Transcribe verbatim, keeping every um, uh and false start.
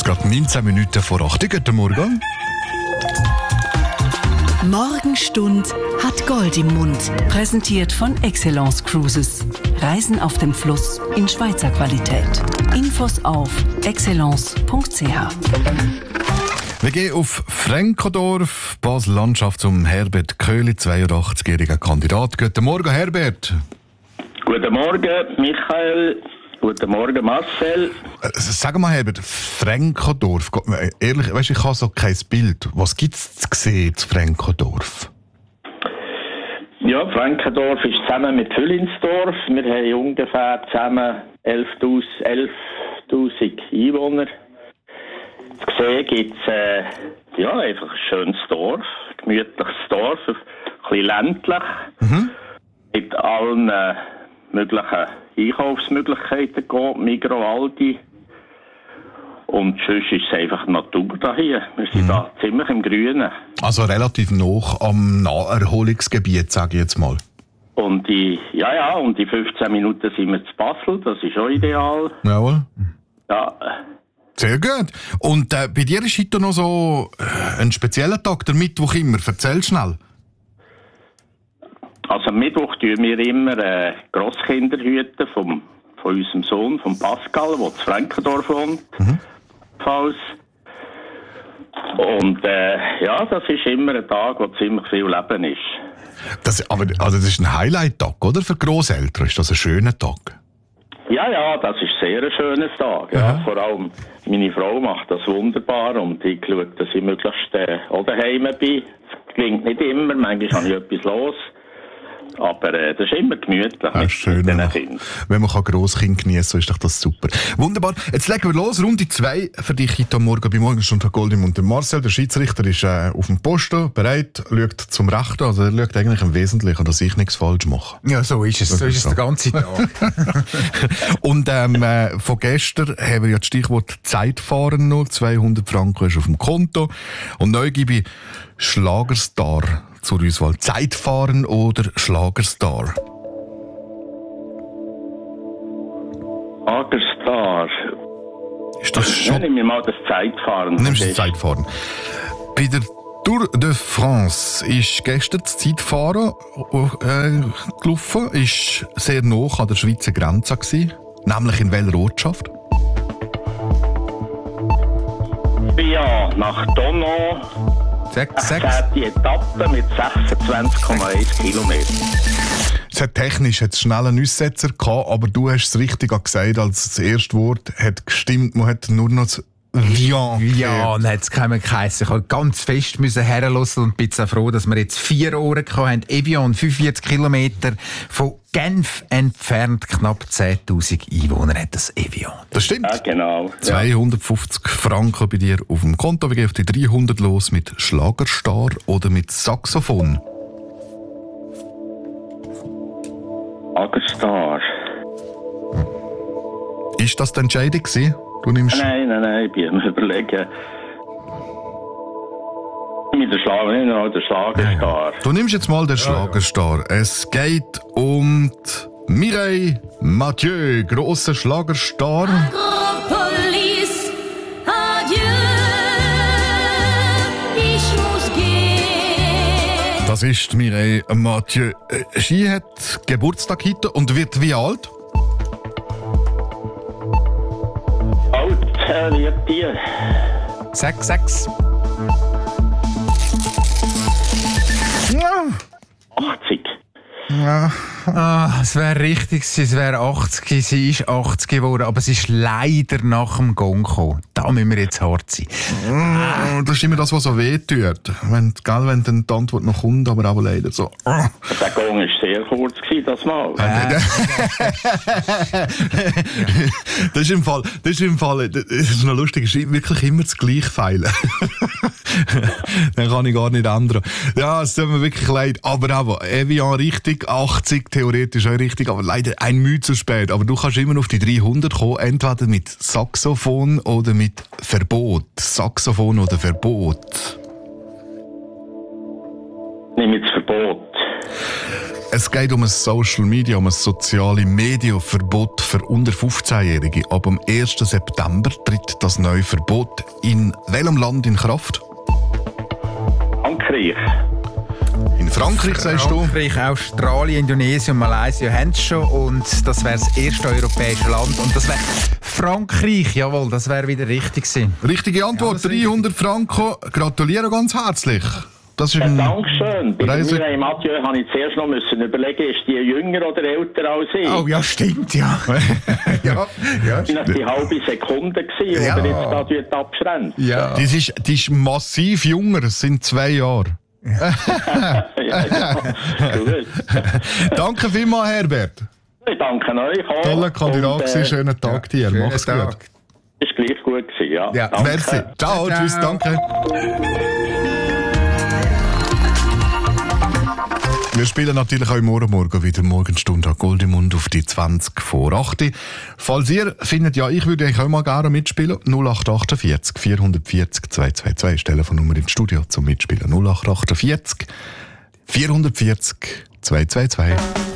gerade neunzehn Minuten vor acht. Guten Morgen. Morgenstund hat Gold im Mund. Präsentiert von Excellence Cruises. Reisen auf dem Fluss in Schweizer Qualität. Infos auf excellence punkt c h. Wir gehen auf Francodorf, Basel-Landschaft, zum Herbert Köhli, zweiundachtzig-jähriger Kandidat. Guten Morgen, Herbert. Guten Morgen, Michael. Guten Morgen, Marcel. Sag mal, Herbert, Francodorf, ehrlich, weißt, ich habe so kein Bild. Was gibt es zu sehen zu Francodorf? Ja, Francodorf ist zusammen mit Füllinsdorf. Wir haben ungefähr zusammen elftausend Einwohner. Zu sehen gibt es äh, ja, einfach ein schönes Dorf, ein gemütliches Dorf, ein bisschen ländlich, mhm. mit allen äh, möglichen Einkaufsmöglichkeiten geht, Migros, Aldi. Und sonst ist es einfach Natur da hier. Wir sind mhm. da ziemlich im Grünen. Also relativ nah am Naherholungsgebiet, sage ich jetzt mal. Und die, ja, ja, und die fünfzehn Minuten sind wir zu Basel, das ist auch ideal. Jawohl. Ja. Sehr gut. Und äh, bei dir ist heute noch so äh, ein spezieller Tag, der Mittwoch immer. Erzähl schnell. Also am Mittwoch tun wir immer äh, Grosskinder hüten vom, von unserem Sohn, von Pascal, der zu Francodorf wohnt. Mhm. Falls. Und äh, ja, das ist immer ein Tag, wo ziemlich viel Leben ist. Das, aber also das ist ein Highlight-Tag, oder? Für Grosseltern ist das ein schöner Tag? Ja, ja, das ist sehr ein schöner Tag. Ja. Ja. Vor allem meine Frau macht das wunderbar und ich schaue, dass ich möglichst äh, auch daheim bin. Das klingt nicht immer, manchmal habe ich etwas los. Aber äh, das ist immer gemütlich ja, mit, schön, mit wenn man, Kindern. Wenn man Grosskind geniessen kann, so ist doch das super. Wunderbar. Jetzt legen wir los. Runde zwei für dich heute am Morgen bei Morgenstund von Gold im Mund. Marcel, der Schiedsrichter, ist äh, auf dem Posten, bereit, schaut zum Rechten. Also er schaut eigentlich im Wesentlichen, dass ich nichts falsch mache. Ja, so ist es. So ist es den ganzen Tag. Und ähm, äh, von gestern haben wir ja das Stichwort Zeitfahren noch. zweihundert Franken ist auf dem Konto. Und neu gebe ich Schlagerstar zur Auswahl. Zeitfahren oder Schlagerstar? Schlagerstar. Ist das schon? Nimm mir mal das Zeitfahren. Nimmst du das Zeitfahren. Bei der Tour de France ist gestern das Zeitfahren äh, gelaufen. Ist sehr nah an der Schweizer Grenze gewesen. Nämlich in welcher Ortschaft? Ja, nach Donau. Sechs, sechs. Die Etappe mit sechsundzwanzig Komma eins Kilometern. Es hat technisch hat's schnell einen Aussetzer gehabt, aber du hast es richtig gesagt, als das erste Wort hat gestimmt. Man hat nur noch das Vian. Ja, dann hat es keinen geheissen. Ich musste ganz fest herlassen und bin so froh, dass wir jetzt vier Ohren hatten. Evian, fünfundvierzig Kilometer von Genf entfernt, knapp zehntausend Einwohner hat das Evian. Das stimmt. Ja, genau. zweihundertfünfzig Franken bei dir auf dem Konto. Wir gehen auf die dreihundert los mit Schlagerstar oder mit Saxophon. Schlagerstar. Ist das die Entscheidung gewesen? Du nimmst... Nein, nein, nein, ich bin am Überlegen. Mit der Schlag, nicht noch der Schlagerstar. Du nimmst jetzt mal den Schlagerstar. Es geht um die Mireille Mathieu, grosser Schlagerstar. Agropolis, adieu, ich muss gehen. Das ist die Mireille Mathieu. Sie hat Geburtstag heute und wird wie alt? Alt äh, wird die. Sechs, sechs. Ja. achtzig. Ja. Ah, es wäre richtig, es wäre achtzig, sie ist achtzig geworden, aber sie ist leider nach dem Gong gekommen. Da müssen wir jetzt hart sein. Ah. Das ist immer das, was so weh tut. Wenn, gell, wenn dann die Antwort noch kommt, aber auch leider so. Ah. Der Gong war sehr kurz, das Mal. Äh. Das ist im Fall, das ist im Fall, das ist noch lustig, es ist wirklich immer das gleiche Feilen. Dann kann ich gar nicht ändern. Ja, es tut mir wirklich leid. Aber aber, Evian richtig, achtzig theoretisch auch richtig, aber leider ein Mühe zu spät. Aber du kannst immer auf die dreihundert kommen, entweder mit Saxophon oder mit Verbot. Saxophon oder Verbot. Nimm jetzt Verbot. Es geht um ein Social Media, um ein soziales Medienverbot für unter fünfzehnjährige. Ab dem ersten September tritt das neue Verbot in welchem Land in Kraft? Frankreich. In Frankreich, sagst du? Frankreich, Australien, Indonesien und Malaysia haben es schon und das wäre das erste europäische Land und das wäre Frankreich, jawohl, das wäre wieder richtig gewesen. Richtige Antwort, Ja, dreihundert Franken. Gratuliere ganz herzlich. Das ist Ja, ein Dankeschön. Bei Reise- mir im Mathieu habe ich zuerst noch müssen überlegen, ist die jünger oder älter als ich? Oh ja, stimmt, ja. ja, ja, Das war die halbe Sekunde, gewesen, Ja. die er jetzt da abschränkt. ja. Das ist, das ist massiv jünger, es sind zwei Jahre. Ja, ja. Gut. Danke vielmals, Herbert. Ich danke euch auch. Toller Kandidat, Und, gewesen. äh, Schönen Tag dir. Schönen Mach's Tag. gut. ist gleich gut gewesen, ja. Ja, Danke. Merci. Ciao, Ciao. tschüss, danke. Wir spielen natürlich auch morgen Morgen wieder Morgenstunde an Goldemund auf die zwanzig vor acht. Falls ihr findet, ja, ich würde eigentlich auch mal gerne mitspielen, null acht achtundvierzig vierhundertvierzig zweihundertzweiundzwanzig ist Telefonnummer ins Studio zum Mitspielen. null acht achtundvierzig vierhundertvierzig zweihundertzweiundzwanzig.